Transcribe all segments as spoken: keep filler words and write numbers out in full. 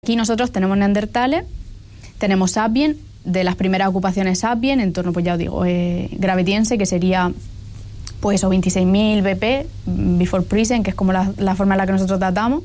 Aquí nosotros tenemos neandertales, tenemos sapiens, de las primeras ocupaciones sapiens, en torno, pues ya os digo, eh, gravetiense, que sería pues o veintiséis mil B P, before present, que es como la, la forma en la que nosotros datamos.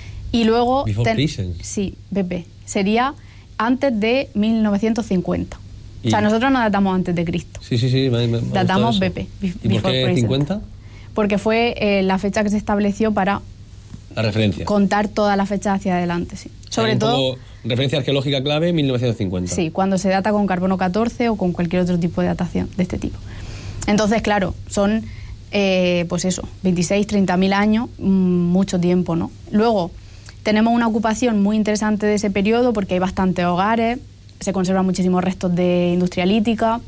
Y luego... Before ten, present. Sí, B P. Sería antes de mil novecientos cincuenta. ¿Y? O sea, nosotros no datamos antes de Cristo. Sí, sí, sí. Me, me datamos B P. ¿Y por qué present. cincuenta? Porque fue eh, la fecha que se estableció para... La referencia. Contar toda la fecha hacia adelante, sí. Sobre todo... Referencia arqueológica clave, mil novecientos cincuenta. Sí, cuando se data con carbono catorce o con cualquier otro tipo de datación de este tipo. Entonces, claro, son, eh, pues eso, veintiséis, treinta mil años, mucho tiempo, ¿no? Luego, tenemos una ocupación muy interesante de ese periodo porque hay bastantes hogares, se conservan muchísimos restos de industria lítica.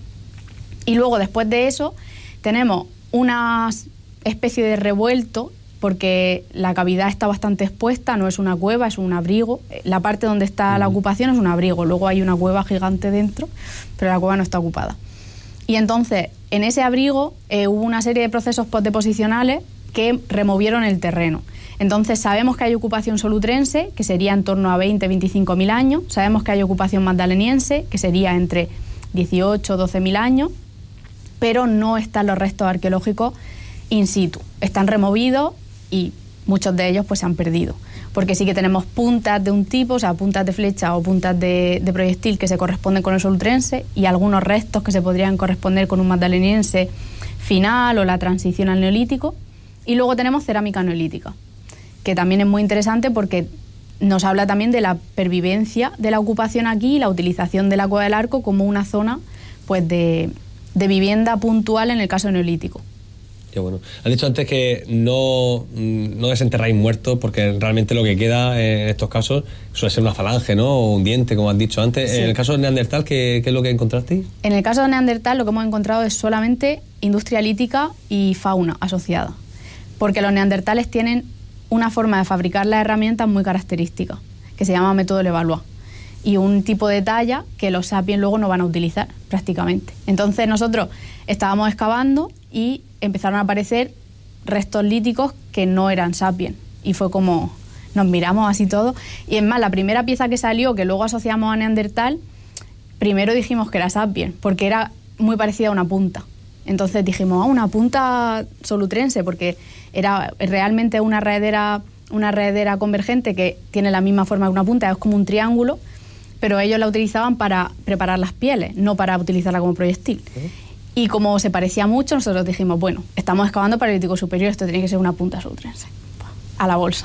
Y luego, después de eso, tenemos una especie de revuelto, porque la cavidad está bastante expuesta, no es una cueva, es un abrigo. La parte donde está la ocupación es un abrigo, luego hay una cueva gigante dentro, pero la cueva no está ocupada. Y entonces, en ese abrigo eh, hubo una serie de procesos postdeposicionales que removieron el terreno. Entonces sabemos que hay ocupación solutrense, que sería en torno a veinte, veinticinco mil años, sabemos que hay ocupación magdaleniense, que sería entre dieciocho, doce mil años, pero no están los restos arqueológicos in situ, están removidos, y muchos de ellos pues se han perdido, porque sí que tenemos puntas de un tipo, o sea, puntas de flecha o puntas de, de proyectil que se corresponden con el solutrense y algunos restos que se podrían corresponder con un magdaleniense final o la transición al neolítico. Y luego tenemos cerámica neolítica, que también es muy interesante porque nos habla también de la pervivencia de la ocupación aquí y la utilización de la Cueva del Arco como una zona pues de, de vivienda puntual en el caso neolítico. Qué bueno. Has dicho antes que no, no desenterráis muertos porque realmente lo que queda en estos casos suele ser una falange, ¿no? O un diente, como has dicho antes. Sí. En el caso de Neandertal, ¿qué, ¿qué es lo que encontrasteis? En el caso de Neandertal lo que hemos encontrado es solamente industria lítica y fauna asociada. Porque los neandertales tienen una forma de fabricar las herramientas muy característica, que se llama método Levallois. Y un tipo de talla que los sapiens luego no van a utilizar prácticamente. Entonces nosotros estábamos excavando y empezaron a aparecer restos líticos que no eran sapiens. Y fue como, nos miramos así todos. Y es más, la primera pieza que salió, que luego asociamos a Neandertal, primero dijimos que era sapiens, porque era muy parecida a una punta. Entonces dijimos, ah, una punta solutrense, porque era realmente una raedera, una raedera convergente que tiene la misma forma que una punta, es como un triángulo, pero ellos la utilizaban para preparar las pieles, no para utilizarla como proyectil. Uh-huh. Y como se parecía mucho, nosotros dijimos, bueno, estamos excavando Paleolítico superior, esto tiene que ser una punta solutrense, a la bolsa.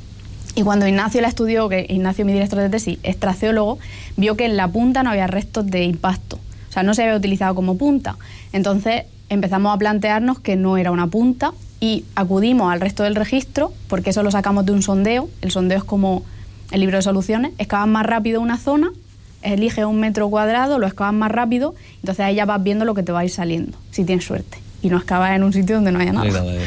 Y cuando Ignacio la estudió, que Ignacio, mi director de tesis, es traceólogo, vio que en la punta no había restos de impacto, o sea, no se había utilizado como punta. Entonces empezamos a plantearnos que no era una punta y acudimos al resto del registro, porque eso lo sacamos de un sondeo. El sondeo es como el libro de soluciones, excavas más rápido una zona, elige un metro cuadrado, lo excavas más rápido, entonces ahí ya vas viendo lo que te va a ir saliendo, si tienes suerte, y no excavas en un sitio donde no haya nada. nada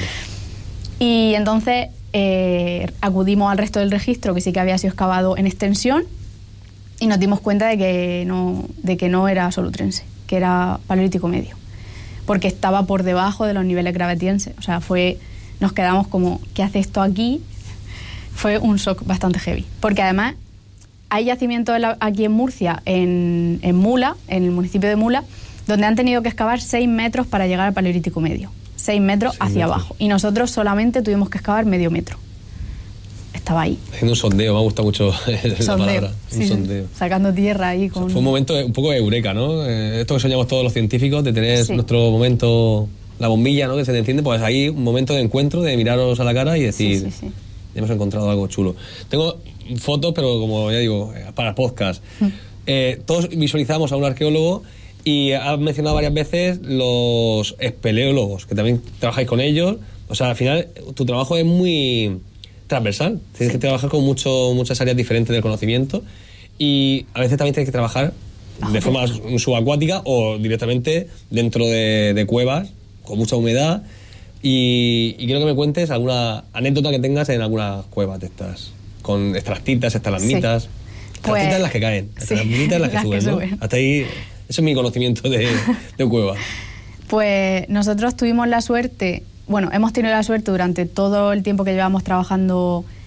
y entonces eh, acudimos al resto del registro, que sí que había sido excavado en extensión, y nos dimos cuenta de que no, de que no era solutrense, que era paleolítico medio, porque estaba por debajo de los niveles gravetienses. O sea, fue, nos quedamos como, ¿qué hace esto aquí? Fue un shock bastante heavy, porque además hay yacimientos aquí en Murcia, en, en Mula, en el municipio de Mula, donde han tenido que excavar seis metros para llegar al Paleolítico medio. Seis metros seis hacia metros. Abajo. Y nosotros solamente tuvimos que excavar medio metro. Estaba ahí. Haciendo un sondeo, me ha gustado mucho la sondeo, palabra. Sí, un sondeo. Sacando tierra ahí con... O sea, fue un momento un poco eureka, ¿no? Eh, esto que soñamos todos los científicos, de tener sí. nuestro momento, la bombilla, ¿no? Que se te enciende, pues ahí un momento de encuentro, de miraros a la cara y decir... Sí, sí, sí. Hemos encontrado algo chulo. Tengo fotos, pero como ya digo, para podcast. Mm. Eh, todos visualizamos a un arqueólogo y has mencionado varias veces los espeleólogos, que también trabajáis con ellos. O sea, al final tu trabajo es muy transversal. Tienes sí. que trabajar con mucho, muchas áreas diferentes del conocimiento y a veces también tienes que trabajar ah, de forma subacuática o directamente dentro de, de cuevas con mucha humedad. Y, y quiero que me cuentes alguna anécdota que tengas en algunas cuevas de estas, con extractitas, estalagmitas. Sí. Extractitas pues, las que caen, estalagmitas sí, las que las suben, que ¿no? Suben. Hasta ahí, eso es mi conocimiento de, de cueva. Pues nosotros tuvimos la suerte, bueno, hemos tenido la suerte durante todo el tiempo que llevamos trabajando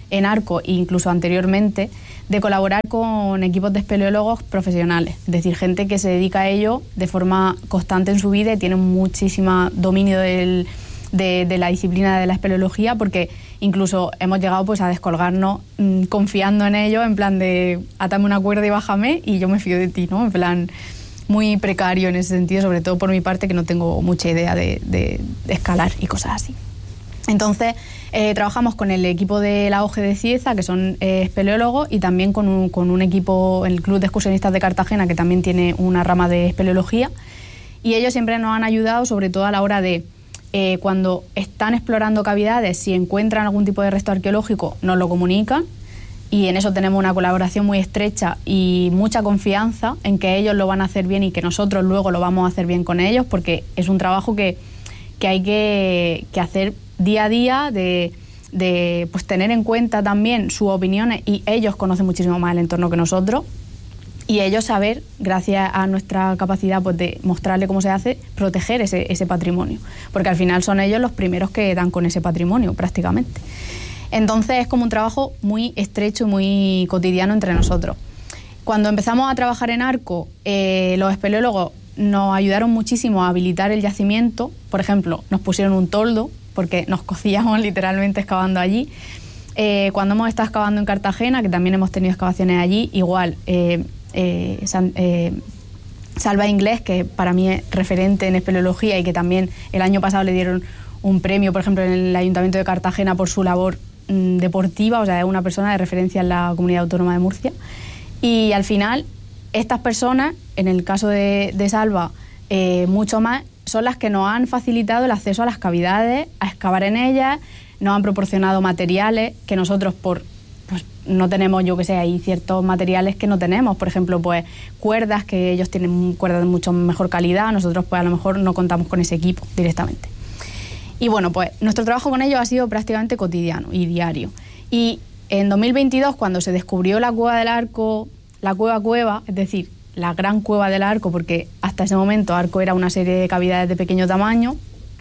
en Arco e incluso anteriormente, de colaborar con equipos de espeleólogos profesionales, es decir, gente que se dedica a ello de forma constante en su vida y tiene muchísimo dominio del, de, de la disciplina de la espeleología, porque incluso hemos llegado pues a descolgarnos mmm, confiando en ellos, en plan de atame una cuerda y bájame y yo me fío de ti, ¿no? En plan muy precario en ese sentido, sobre todo por mi parte, que no tengo mucha idea de, de, de escalar y cosas así. Entonces, eh, trabajamos con el equipo de la O G de Cieza, que son eh, espeleólogos, y también con un, con un equipo, el Club de Excursionistas de Cartagena, que también tiene una rama de espeleología, y ellos siempre nos han ayudado, sobre todo a la hora de, eh, cuando están explorando cavidades, si encuentran algún tipo de resto arqueológico, nos lo comunican, y en eso tenemos una colaboración muy estrecha y mucha confianza en que ellos lo van a hacer bien y que nosotros luego lo vamos a hacer bien con ellos, porque es un trabajo que, que hay que, que hacer día a día, de, de pues tener en cuenta también sus opiniones, y ellos conocen muchísimo más el entorno que nosotros, y ellos saber, gracias a nuestra capacidad pues de mostrarle cómo se hace, proteger ese, ese patrimonio, porque al final son ellos los primeros que dan con ese patrimonio prácticamente. Entonces es como un trabajo muy estrecho y muy cotidiano entre nosotros. Cuando empezamos a trabajar en Arco, eh, los espeleólogos nos ayudaron muchísimo a habilitar el yacimiento. Por ejemplo, nos pusieron un toldo, porque nos cocíamos literalmente excavando allí. Eh, cuando hemos estado excavando en Cartagena, que también hemos tenido excavaciones allí, igual, eh, eh, San, eh, Salva Inglés, que para mí es referente en espeleología y que también el año pasado le dieron un premio, por ejemplo, en el Ayuntamiento de Cartagena por su labor mmm, deportiva, o sea, es una persona de referencia en la Comunidad Autónoma de Murcia. Y al final, estas personas, en el caso de, de Salva, eh, mucho más, son las que nos han facilitado el acceso a las cavidades, a excavar en ellas, nos han proporcionado materiales que nosotros por pues no tenemos, yo que sé, hay ciertos materiales que no tenemos, por ejemplo, pues cuerdas, que ellos tienen cuerdas de mucho mejor calidad, nosotros pues a lo mejor no contamos con ese equipo directamente. Y bueno, pues nuestro trabajo con ellos ha sido prácticamente cotidiano y diario. Y en dos mil veintidós, cuando se descubrió la Cueva del Arco, la Cueva Cueva, es decir, la gran Cueva del Arco, porque hasta ese momento Arco era una serie de cavidades de pequeño tamaño,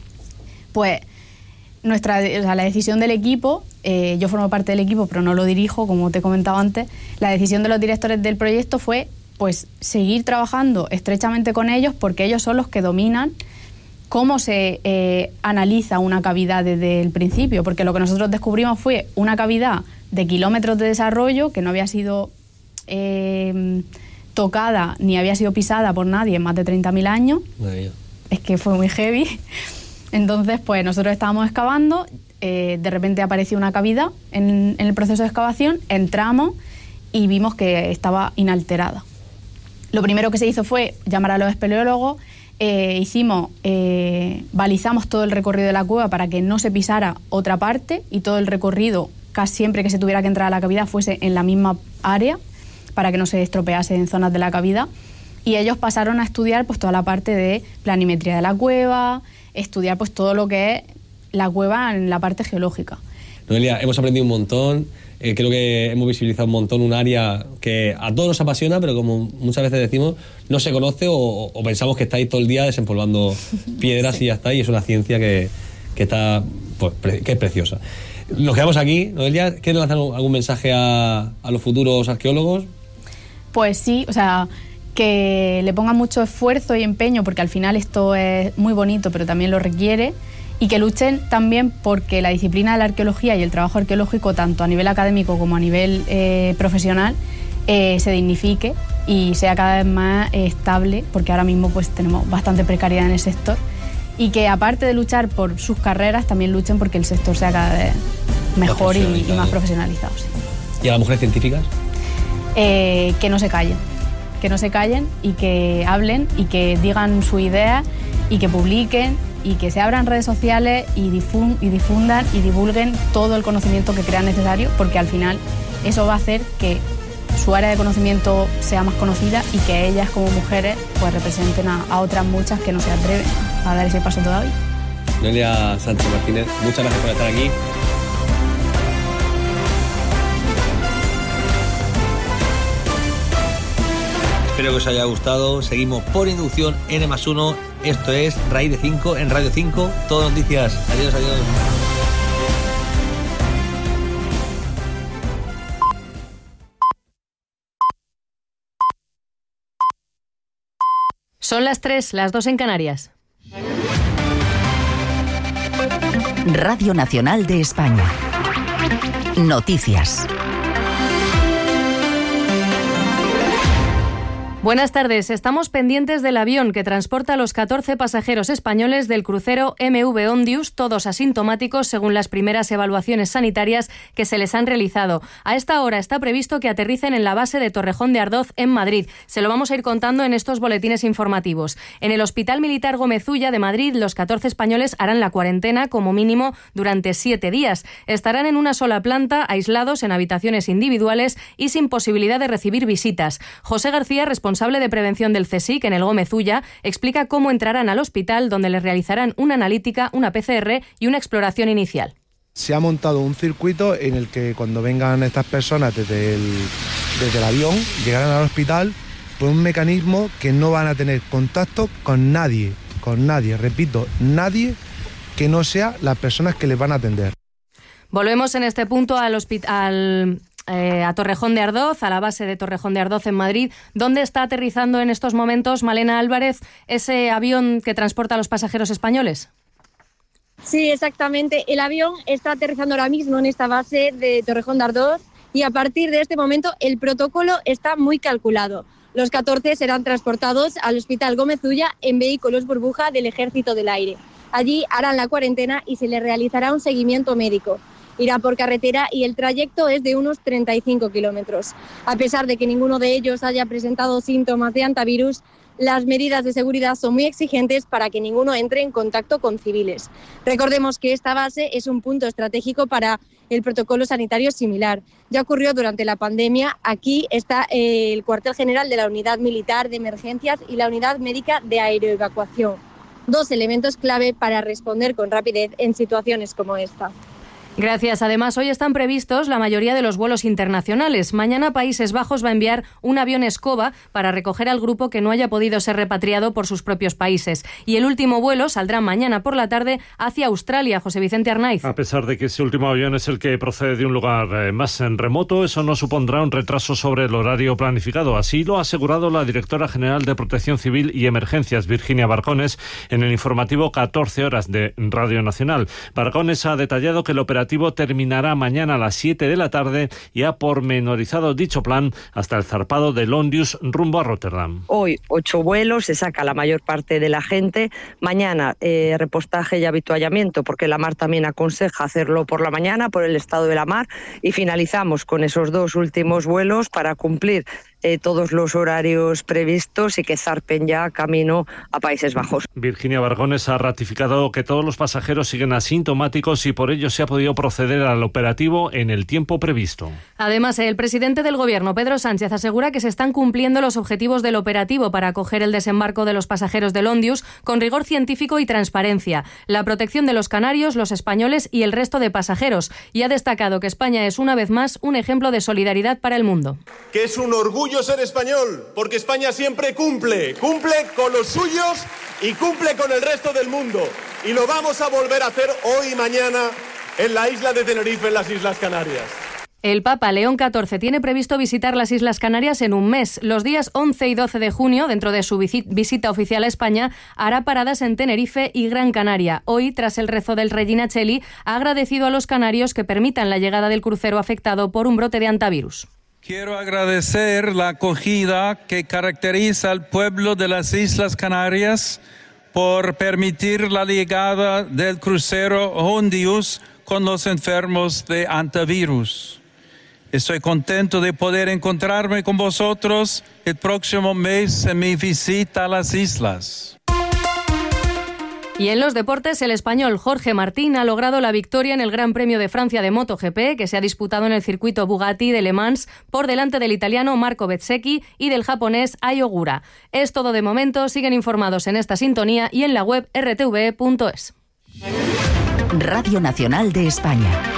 pues nuestra, o sea, la decisión del equipo, eh, yo formo parte del equipo pero no lo dirijo, como te he comentado antes, la decisión de los directores del proyecto fue pues seguir trabajando estrechamente con ellos, porque ellos son los que dominan cómo se eh, analiza una cavidad desde el principio, porque lo que nosotros descubrimos fue una cavidad de kilómetros de desarrollo que no había sido eh, tocada ni había sido pisada por nadie en más de treinta mil años. María. Es que fue muy heavy. Entonces, pues nosotros estábamos excavando, eh, de repente apareció una cavidad en, en el proceso de excavación, entramos y vimos que estaba inalterada. Lo primero que se hizo fue llamar a los espeleólogos, eh, hicimos, eh, balizamos todo el recorrido de la cueva para que no se pisara otra parte, y todo el recorrido, casi siempre que se tuviera que entrar a la cavidad, fuese en la misma área, para que no se estropease en zonas de la cavidad. Y ellos pasaron a estudiar pues toda la parte de planimetría de la cueva, estudiar pues todo lo que es la cueva en la parte geológica. Noelia, hemos aprendido un montón, eh, creo que hemos visibilizado un montón un área que a todos nos apasiona, pero como muchas veces decimos, no se conoce, o, o pensamos que estáis todo el día desempolvando piedras sí. y ya está, y es una ciencia que, que está pues, pre, que es preciosa. Nos quedamos aquí. Noelia, ¿quieres lanzar algún mensaje a, a los futuros arqueólogos? Pues sí, o sea, que le pongan mucho esfuerzo y empeño, porque al final esto es muy bonito, pero también lo requiere, y que luchen también porque la disciplina de la arqueología y el trabajo arqueológico, tanto a nivel académico como a nivel eh, profesional, eh, se dignifique y sea cada vez más eh, estable, porque ahora mismo pues tenemos bastante precariedad en el sector, y que aparte de luchar por sus carreras, también luchen porque el sector sea cada vez mejor y, y más profesionalizado. Sí. ¿Y a las mujeres científicas? Eh, que no se callen, que no se callen y que hablen y que digan su idea y que publiquen y que se abran redes sociales y, difun- y difundan y divulguen todo el conocimiento que crean necesario, porque al final eso va a hacer que su área de conocimiento sea más conocida y que ellas como mujeres pues representen a, a otras muchas que no se atreven a dar ese paso todavía. Noelia Sánchez Martínez, muchas gracias por estar aquí. Espero que os haya gustado. Seguimos por inducción N más uno. Esto es Raíz de cinco en Radio cinco. Todo noticias. Adiós, adiós. Son las tres, las dos en Canarias. Radio Nacional de España. Noticias. Buenas tardes. Estamos pendientes del avión que transporta a los catorce pasajeros españoles del crucero M V Ondius, todos asintomáticos según las primeras evaluaciones sanitarias que se les han realizado. A esta hora está previsto que aterricen en la base de Torrejón de Ardoz, en Madrid. Se lo vamos a ir contando en estos boletines informativos. En el Hospital Militar Gómez Ulla de Madrid, los catorce españoles harán la cuarentena como mínimo durante siete días. Estarán en una sola planta, aislados en habitaciones individuales y sin posibilidad de recibir visitas. José García, responsable responsable de prevención del CSIC en el Gómez Ulla, explica cómo entrarán al hospital, donde les realizarán una analítica, una P C R y una exploración inicial. Se ha montado un circuito en el que cuando vengan estas personas desde el, desde el avión, llegarán al hospital por un mecanismo que no van a tener contacto con nadie, con nadie, repito, nadie que no sea las personas que les van a atender. Volvemos en este punto al hospital... Eh, a Torrejón de Ardoz, a la base de Torrejón de Ardoz en Madrid, donde está aterrizando en estos momentos, Malena Álvarez, ese avión que transporta a los pasajeros españoles. Sí, exactamente. El avión está aterrizando ahora mismo en esta base de Torrejón de Ardoz y a partir de este momento el protocolo está muy calculado. Los catorce serán transportados al Hospital Gómez Ulla en vehículos burbuja del Ejército del Aire. Allí harán la cuarentena y se les realizará un seguimiento médico. Irá por carretera y el trayecto es de unos treinta y cinco kilómetros. A pesar de que ninguno de ellos haya presentado síntomas de hantavirus, las medidas de seguridad son muy exigentes para que ninguno entre en contacto con civiles. Recordemos que esta base es un punto estratégico para el protocolo sanitario similar. Ya ocurrió durante la pandemia. Aquí está el cuartel general de la Unidad Militar de Emergencias y la Unidad Médica de Aeroevacuación. Dos elementos clave para responder con rapidez en situaciones como esta. Gracias. Además, hoy están previstos la mayoría de los vuelos internacionales. Mañana Países Bajos va a enviar un avión escoba para recoger al grupo que no haya podido ser repatriado por sus propios países. Y el último vuelo saldrá mañana por la tarde hacia Australia. José Vicente Arnaiz. A pesar de que ese último avión es el que procede de un lugar eh, más remoto, eso no supondrá un retraso sobre el horario planificado. Así lo ha asegurado la directora general de Protección Civil y Emergencias, Virginia Barcones, en el informativo catorce horas de Radio Nacional. Barcones ha detallado que el operativo terminará mañana a las siete de la tarde y ha pormenorizado dicho plan hasta el zarpado del Ondius rumbo a Rotterdam. Hoy ocho vuelos, se saca la mayor parte de la gente. Mañana eh, repostaje y avituallamiento, porque la mar también aconseja hacerlo por la mañana por el estado de la mar, y finalizamos con esos dos últimos vuelos para cumplir Eh, todos los horarios previstos y que zarpen ya camino a Países Bajos. Virginia Bargones ha ratificado que todos los pasajeros siguen asintomáticos y por ello se ha podido proceder al operativo en el tiempo previsto. Además, el presidente del Gobierno, Pedro Sánchez, asegura que se están cumpliendo los objetivos del operativo para acoger el desembarco de los pasajeros del Ondius con rigor científico y transparencia, la protección de los canarios, los españoles y el resto de pasajeros, y ha destacado que España es una vez más un ejemplo de solidaridad para el mundo. Que es un orgullo ser español, porque España siempre cumple, cumple con los suyos y cumple con el resto del mundo. Y lo vamos a volver a hacer hoy y mañana en la isla de Tenerife, en las Islas Canarias. El Papa León catorce tiene previsto visitar las Islas Canarias en un mes. Los días once y doce de junio, dentro de su visita oficial a España, hará paradas en Tenerife y Gran Canaria. Hoy, tras el rezo del Regina Coeli, ha agradecido a los canarios que permitan la llegada del crucero afectado por un brote de hantavirus. Quiero agradecer la acogida que caracteriza al pueblo de las Islas Canarias por permitir la llegada del crucero Ondius con los enfermos de hantavirus. Estoy contento de poder encontrarme con vosotros el próximo mes en mi visita a las islas. Y en los deportes, el español Jorge Martín ha logrado la victoria en el Gran Premio de Francia de MotoGP, que se ha disputado en el circuito Bugatti de Le Mans, por delante del italiano Marco Bezzecchi y del japonés Ai Ogura. Es todo de momento, siguen informados en esta sintonía y en la web r t v punto es. Radio Nacional de España.